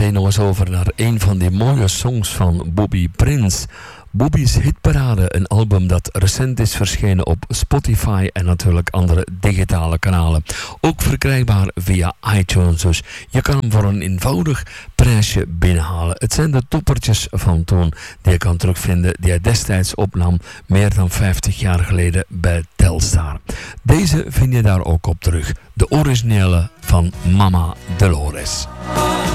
meteen nog eens over naar een van die mooie songs van Bobby Prince. Bobby's Hitparade, een album dat recent is verschenen op Spotify en natuurlijk andere digitale kanalen. Ook verkrijgbaar via iTunes, dus je kan hem voor een eenvoudig prijsje binnenhalen. Het zijn de toppertjes van toen die je kan terugvinden, die hij destijds opnam, meer dan 50 jaar geleden bij Telstar. Deze vind je daar ook op terug. De originele van Mama Dolores.